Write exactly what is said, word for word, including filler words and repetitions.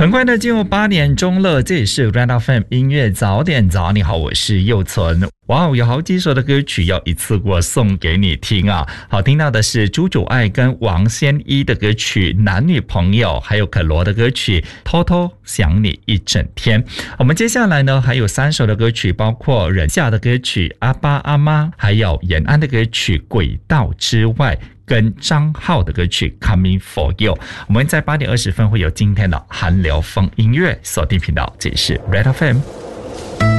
很快的进入八点钟了，这里是 Red F M 音乐早点早，你好，我是佑存。哇，有好几首的歌曲要一次过送给你听啊！好，听到的是朱主爱跟王仙一的歌曲《男女朋友》，还有可罗的歌曲《偷偷想你一整天》。我们接下来呢还有三首的歌曲，包括忍夏的歌曲《阿爸阿妈》，还有延安的歌曲《轨道之外》，跟张浩的歌曲 Coming for You。 我们在八点二十分会有今天的韩流风音乐，锁定频道，这里是 Red F M。